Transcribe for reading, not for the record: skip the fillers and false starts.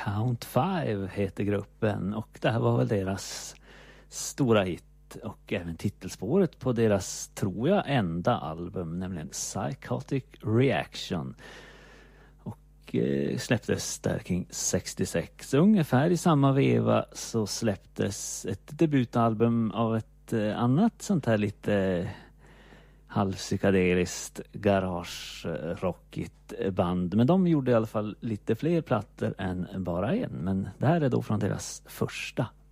Count Five heter gruppen, och det här var väl deras stora hit och även titelspåret på deras, tror jag, enda album, nämligen Psychotic Reaction, och släpptes där kring 66. Ungefär i samma veva så släpptes ett debutalbum av ett annat sånt här lite halvpsykadeliskt garage-rockigt band, men de gjorde i alla fall lite fler plattor än bara en. Men det här är då från deras första